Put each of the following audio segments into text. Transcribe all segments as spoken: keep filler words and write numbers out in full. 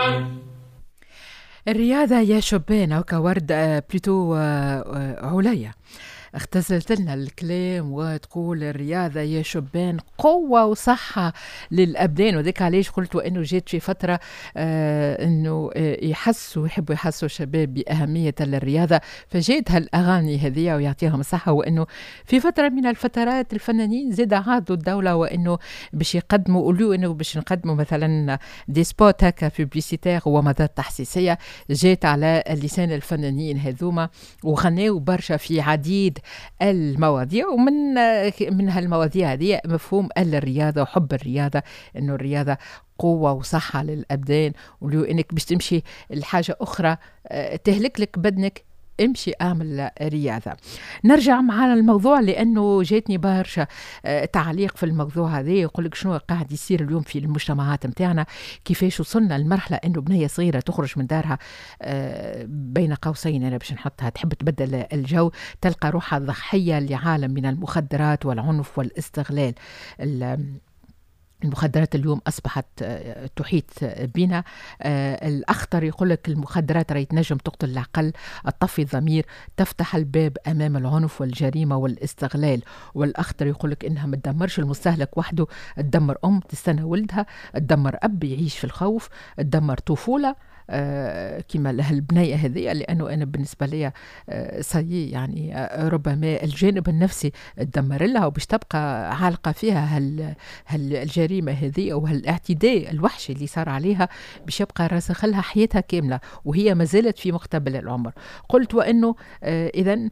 الرياضة يا شبان أو كورد آه، بلوتو آه، آه، عليا اختزلت لنا الكلام وتقول الرياضة يا شبان قوة وصحة للأبدان، وذيك علاش قلت وأنه جات في فترة آه أنه آه يحسوا يحبوا يحسوا الشباب بأهمية الرياضة، فجات هالأغاني هذه ويعطيهم الصحة. وأنه في فترة من الفترات الفنانين زاد عادوا الدولة وأنه باش يقدموا قولوا أنه باش نقدموا مثلا دي سبوت هكا بيبليسيتير ومضات تحسيسية، جات على لسان الفنانين هذوما وغناوا برشا في عديد المواضيع، ومن من هالمواضيع هذه مفهوم الرياضة وحب الرياضة، انه الرياضة قوة وصحة للأبدان، ولو انك باش تمشي لحاجة أخرى تهلك لك بدنك امشي اعمل رياضة. نرجع مع الموضوع لأنه جاتني برشا تعليق في الموضوع هذا، يقول لك شنو قاعد يصير اليوم في المجتمعات متاعنا، كيفاش وصلنا لمرحلة أنه بنية صغيرة تخرج من دارها بين قوسين أنا باش نحطها تحب تبدل الجو، تلقى روحها ضحية لعالم من المخدرات والعنف والاستغلال. المخدرات اليوم أصبحت تحيط بنا. الأخطر يقول لك المخدرات راهي تنجم تقتل العقل، تطفي الضمير، تفتح الباب أمام العنف والجريمة والاستغلال. والأخطر يقول لك إنها ما تدمرش المستهلك وحده، تدمر أم تستنى ولدها، تدمر أب يعيش في الخوف، تدمر طفولة آه كما البنية هذه. لأنه أنا بالنسبة لي آه سيء يعني آه ربما الجانب النفسي تدمر لها وباش تبقى عالقة فيها هال هالجريمة هذه أو هالاعتداء الوحشي اللي صار عليها، باش يبقى راسخ لها حياتها كاملة وهي ما زالت في مقتبل العمر. قلت وأنه آه إذن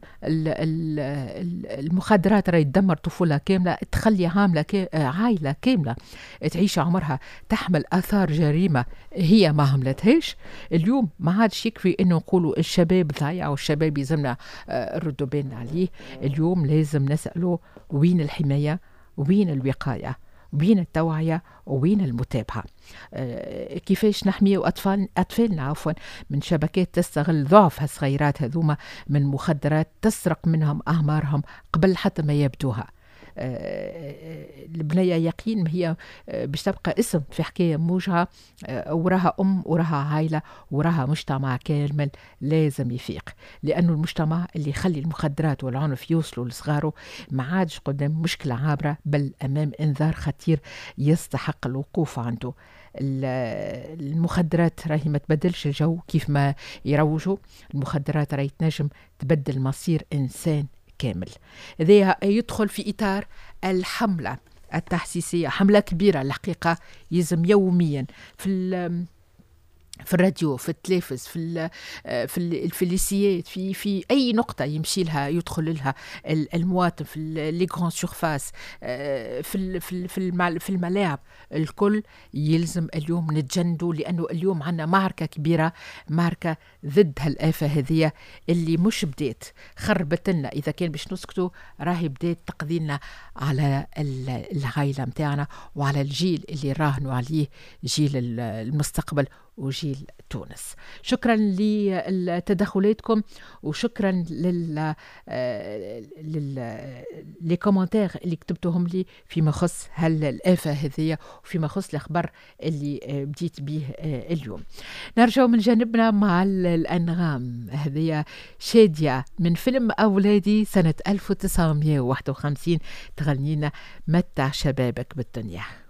المخدرات راهي تدمر طفولة كاملة، تخلي عاملة كا عائلة كاملة تعيش عمرها تحمل آثار جريمة هي ما عملتهاش. اليوم ما عادش يكفي انه نقولوا الشباب ضايع والشباب يلزمنا نردوا بالنا عليه، اليوم لازم نسأله وين الحماية، وين الوقاية، وين التوعية، وين المتابعة. أه كيفاش نحمي أطفال أطفالنا عفوا من شبكات تستغل ضعف هالصغيرات هذوما من مخدرات تسرق منهم أعمارهم قبل حتى ما يبدوها. أه البنية يقين ما هي باش تبقى اسم في حكاية موجعة، أه وراها أم وراها عائلة وراها مجتمع كامل لازم يفيق. لأنه المجتمع اللي يخلي المخدرات والعنف يوصلوا لصغاره ما عادش قدام مشكلة عابرة، بل أمام إنذار خطير يستحق الوقوف عنده. المخدرات راهي ما تبدلش الجو كيف ما يروجوا، المخدرات راهي تنجم تبدل مصير إنسان كامل. هذا يدخل في إطار الحملة التحسيسية، حملة كبيرة الحقيقة يلزم يوميا في في الراديو، في التلفز، في ال في ال في الليسيات، في في اي نقطه يمشي لها يدخل لها المواطن، في لي غران سورفاس، في ال في في في الملاعب، الكل يلزم اليوم نتجندوا. لانه اليوم عندنا معركه كبيره، معركه ضد هالآفة هذه اللي مش بدات خربت لنا، اذا كان باش نسكتوا راهي بدات تقضي لنا على العائله متاعنا وعلى الجيل اللي راهنوا عليه، جيل المستقبل وجيل تونس. شكرا لتدخلاتكم وشكرا لل لل كومنتير اللي كتبتهم لي فيما يخص هالآفة هذه وفيما يخص الأخبار اللي بديت به اليوم. نرجع من جانبنا مع الأنغام. هذه شادية من فيلم أولادي سنة ألف وتسعمائة وواحد وخمسين تغنينا متع شبابك بالدنيا.